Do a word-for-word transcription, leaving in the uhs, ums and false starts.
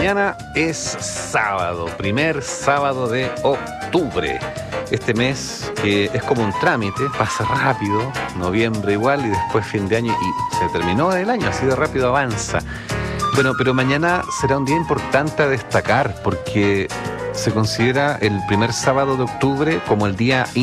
mañana es sábado, primer sábado de octubre. Este mes que es como un trámite, pasa rápido, noviembre igual y después fin de año y se terminó el año, así de rápido avanza. Bueno, pero mañana será un día importante a destacar porque se considera el primer sábado de octubre como el Día